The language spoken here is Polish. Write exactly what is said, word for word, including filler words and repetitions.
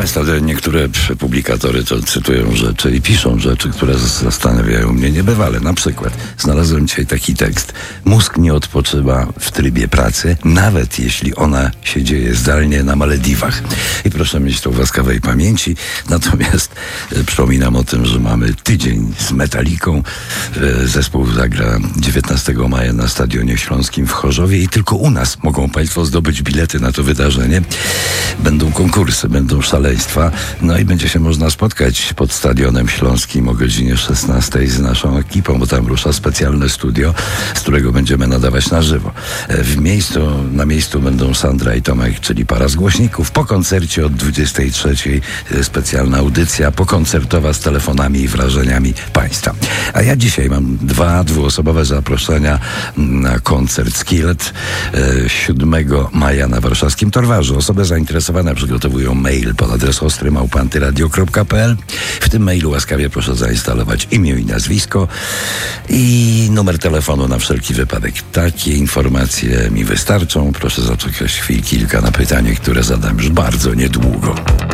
Państwa, niektóre publikatory to cytują rzeczy i piszą rzeczy, które zastanawiają mnie niebywale. Na przykład znalazłem dzisiaj taki tekst. Mózg nie odpoczywa w trybie pracy, nawet jeśli ona się dzieje zdalnie na Malediwach. I proszę mieć to w łaskawej pamięci. Natomiast e, przypominam o tym, że mamy tydzień z Metaliką. E, zespół zagra dziewiętnastego maja na Stadionie Śląskim w Chorzowie i tylko u nas mogą Państwo zdobyć bilety na to wydarzenie. Będą konkursy, będą szaleństwa. No i będzie się można spotkać pod Stadionem Śląskim o godzinie szesnastej z naszą ekipą, bo tam rusza specjalne studio, z którego będziemy nadawać na żywo. W miejscu, na miejscu będą Sandra i Tomek, czyli para z głośników. Po koncercie od dwudziestej trzeciej specjalna audycja pokoncertowa z telefonami i wrażeniami Państwa. A ja dzisiaj mam dwa dwuosobowe zaproszenia na koncert Skillet siódmego maja na warszawskim Torwarzu. Osoby zainteresowane przygotowują mail pod adres ostry małpa antyradio kropka p l. W tym mailu łaskawie proszę zainstalować imię i nazwisko i numer telefonu na wszelki wypadek. Takie informacje mi wystarczą. Proszę zaczekać chwil kilka na pytanie, które zadam już bardzo niedługo.